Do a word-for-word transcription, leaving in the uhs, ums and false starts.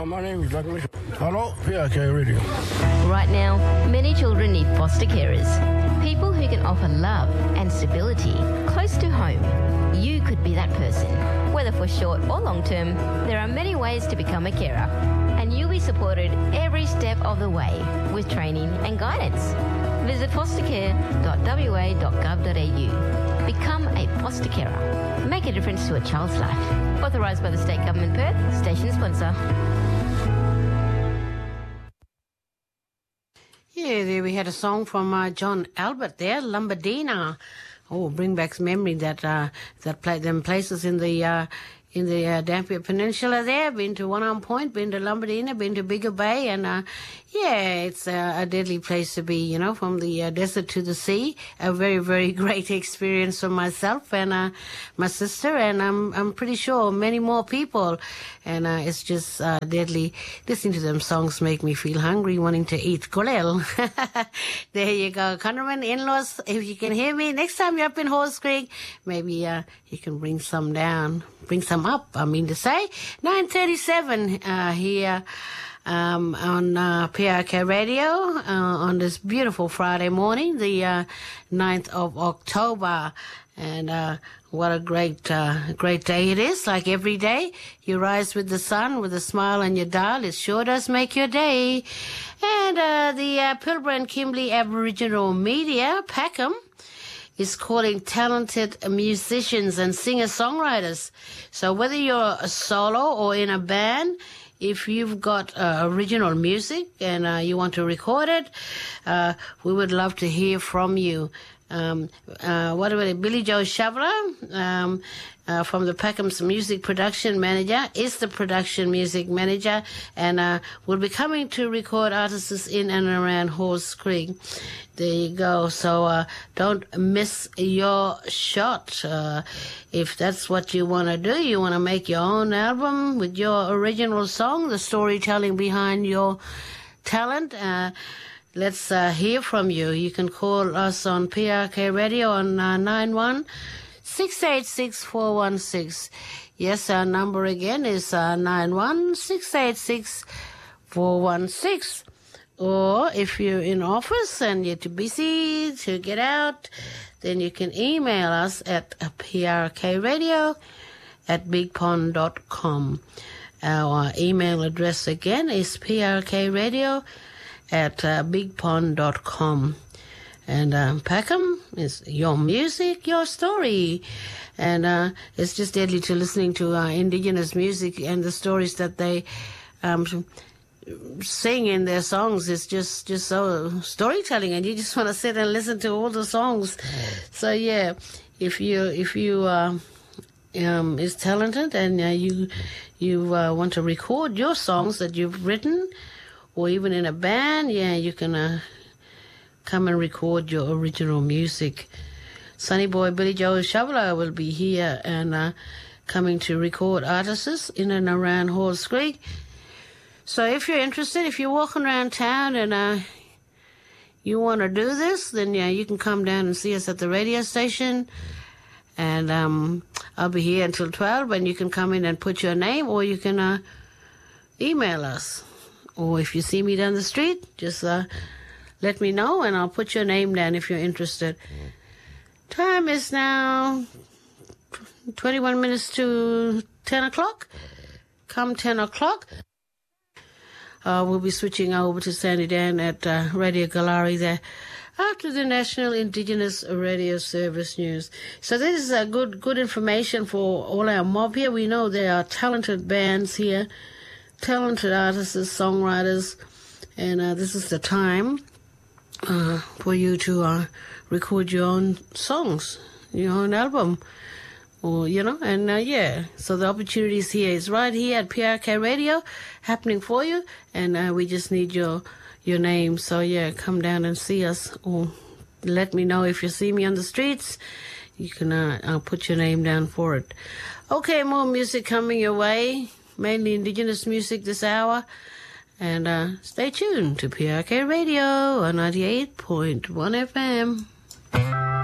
Oh, my name is Douglas. Hello, P R K Radio. Right now, many children need foster carers, people who can offer love and stability close to home. You could be that person. Whether for short or long term, there are many ways to become a carer, and you'll be supported every step of the way with training and guidance. Visit fostercare dot w a dot gov dot a u. Become a foster carer. Make a difference to a child's life. Authorised by the State Government Perth, station sponsor. Yeah, there we had a song from uh, John Albert there, Lombardina. Oh, bring back memory that uh, that play, them places in the uh, in the uh, Dampier Peninsula there. Been to One Arm Point, been to Lombardina, been to Bigger Bay, and uh, yeah, it's uh, a deadly place to be, you know, from the uh, desert to the sea. A very, very great experience for myself and uh, my sister, and I'm I'm pretty sure many more people. And uh, it's just uh, deadly. Listening to them songs make me feel hungry, wanting to eat kolel. There you go. Countrymen, in-laws, if you can hear me, next time you're up in Halls Creek, maybe uh, you can bring some down, bring some up, I mean to say. nine thirty-seven uh, here um, on uh, P R K Radio uh, on this beautiful Friday morning, the uh, ninth of October. And uh, what a great, uh, great day it is. Like every day, you rise with the sun, with a smile on your dial. It sure does make your day. And uh, the uh, Pilbara and Kimberley Aboriginal Media, Packham, is calling talented musicians and singer-songwriters. So whether you're a solo or in a band, if you've got uh, original music and uh, you want to record it, uh, we would love to hear from you. Um, uh, what about it? Billy Joe Shavla, um, uh, from the Packham's music production manager, is the production music manager, and uh, will be coming to record artists in and around Halls Creek. There you go. So uh, don't miss your shot. Uh, if that's what you want to do, you want to make your own album with your original song, the storytelling behind your talent. Uh, Let's uh, hear from you. You can call us on P R K Radio on uh, nine one six eight six four one six. Yes, our number again is uh, nine one six eight six four one six. Or if you're in office and you're too busy to get out, then you can email us at uh, prkradio at bigpond dot com. Our email address again is prkradio at uh, bigpond dot com. And uh, Packham is your music, your story. And uh, it's just deadly to listening to uh, Indigenous music and the stories that they um, sing in their songs. It's just, just so storytelling, and you just want to sit and listen to all the songs. So yeah, if you if you uh, um, is talented and uh, you you uh, want to record your songs that you've written, or even in a band, yeah, you can uh, come and record your original music. Sonny Boy Billy Joe Shavla will be here and uh, coming to record artists in and around Halls Creek. So if you're interested, if you're walking around town and uh, you want to do this, then yeah, you can come down and see us at the radio station. And um, I'll be here until twelve, and you can come in and put your name, or you can uh, email us. Or if you see me down the street, just uh, let me know, and I'll put your name down if you're interested. Mm. Time is now twenty-one minutes to ten o'clock. Come ten o'clock, uh, we'll be switching over to Sandy Dan at uh, Radio Galari there after the National Indigenous Radio Service News. So this is uh, good, good information for all our mob here. We know there are talented bands here, talented artists, songwriters, and uh, this is the time uh, for you to uh, record your own songs, your own album, or you know, and uh, yeah. So the opportunity is here. It's right here at P R K Radio, happening for you, and uh, we just need your your name. So yeah, come down and see us, or let me know if you see me on the streets. You can uh, I'll put your name down for it. Okay, more music coming your way. Mainly Indigenous music this hour. And uh, stay tuned to P R K Radio on ninety-eight point one F M.